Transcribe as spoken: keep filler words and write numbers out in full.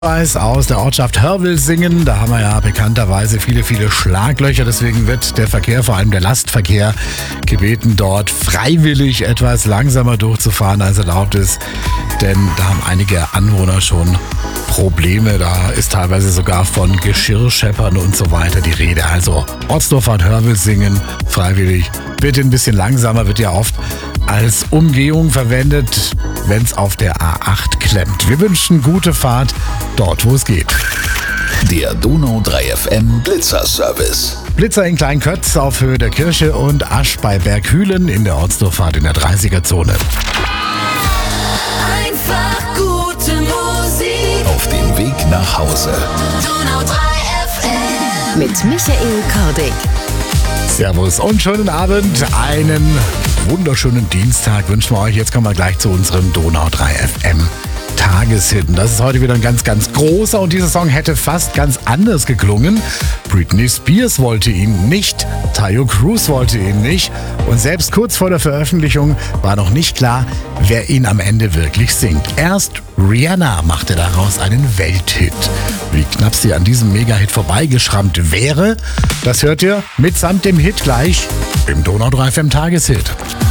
Aus der Ortschaft Hörwilsingen, da haben wir ja bekannterweise viele, viele Schlaglöcher, deswegen wird der Verkehr, vor allem der Lastverkehr, gebeten, dort freiwillig etwas langsamer durchzufahren, als erlaubt ist, denn da haben einige Anwohner schon Probleme, da ist teilweise sogar von Geschirrscheppern und so weiter die Rede. Also Ortsdorfahrt Hörwilsingen, freiwillig, bitte ein bisschen langsamer, wird ja oft als Umgehung verwendet, wenn es auf der A acht klemmt. Wir wünschen gute Fahrt dort, wo es geht. Der Donau drei F M Blitzer-Service. Blitzer in Kleinkötz auf Höhe der Kirche und Asch bei Berghülen in der Ortsdorfahrt in der dreißiger-Zone. Einfach gute Musik. Auf dem Weg nach Hause. Donau drei F M. Mit Michael Kordig. Servus und schönen Abend. Einen wunderschönen Dienstag wünschen wir euch. Jetzt kommen wir gleich zu unserem Donau drei F M Tageshit. Das ist heute wieder ein ganz, ganz großer und dieser Song hätte fast ganz anders geklungen. Britney Spears wollte ihn nicht, Tayo Cruz wollte ihn nicht und selbst kurz vor der Veröffentlichung war noch nicht klar, wer ihn am Ende wirklich singt. Erst Rihanna machte daraus einen Welthit. Wie knapp sie an diesem Mega-Hit vorbeigeschrammt wäre, das hört ihr mitsamt dem Hit gleich im Donau drei F M Tageshit.